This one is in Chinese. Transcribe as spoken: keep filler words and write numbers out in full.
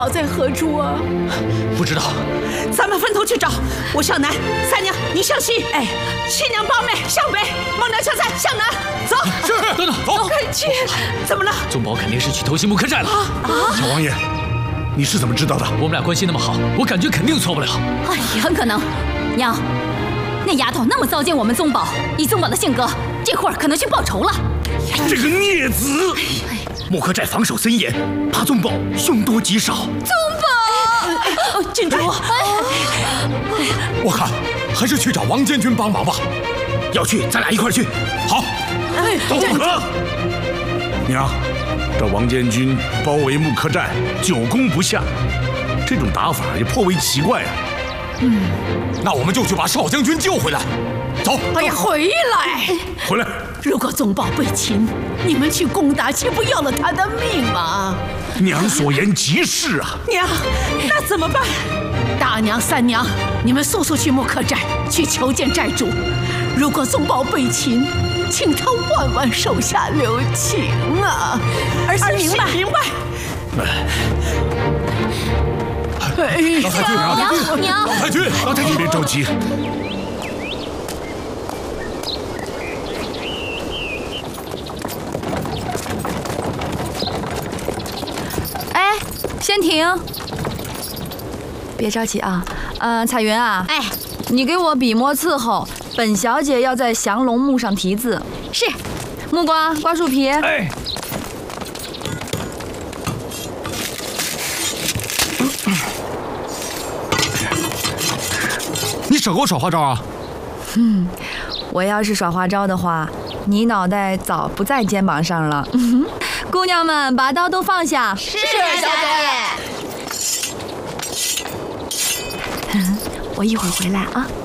宝在何处啊？ 不知道。 咱们分头去找。我向南，三娘你向西。哎，七娘八妹向北，孟娘秀才向南。走。 是。等等，走。 快去！怎么了？ 宗保肯定是去偷袭木克寨了。 啊！ 小王爷，你是怎么知道的？ 我们俩关系那么好，我感觉肯定错不了。 哎呀，很可能。娘，那丫头那么糟践我们宗保，以宗保的性格，这会儿可能去报仇了。 这个孽子！木克寨防守森严，怕宗保凶多吉少。 宗保， 郡主， 我看还是去找王监军帮忙吧。要去，咱俩一块儿去。好，都不可。娘，这王监军包围木克寨，久攻不下，这种打法也颇为奇怪啊。 嗯， 那我们就去把少将军救回来。走。 哎呀，回来！ 回来！ 如果宗保被擒，你们去攻打，岂不要了他的命吗？ 娘所言极是啊。 娘，那怎么办？大娘、三娘，你们速速去木克寨去求见寨主。如果宗保被擒，请他万万手下留情啊！儿媳明白，明白。 老太君，老太君， 娘， 老太君，老太君，别着急。 哎，先停，别着急啊。呃，彩云啊， 哎， 你给我笔墨伺候，本小姐要在降龙木上题字。 是。 木瓜刮树皮。 哎。 你少给我耍花招啊！ 嗯，我要是耍花招的话，你脑袋早不在肩膀上了。姑娘们，把刀都放下。 是，小姐。 我一会儿回来啊。